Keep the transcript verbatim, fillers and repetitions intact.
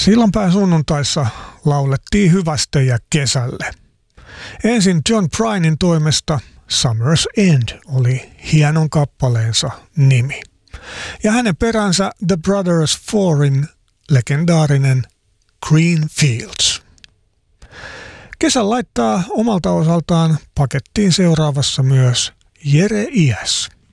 Sillanpään sunnuntaissa laulettiin hyvästejä kesälle. Ensin John Prynen toimesta Summer's End oli hienon kappaleensa nimi. Ja hänen peränsä The Brothers Fourin legendaarinen Green Fields. Kesän laittaa omalta osaltaan pakettiin seuraavassa myös Jere Iäs.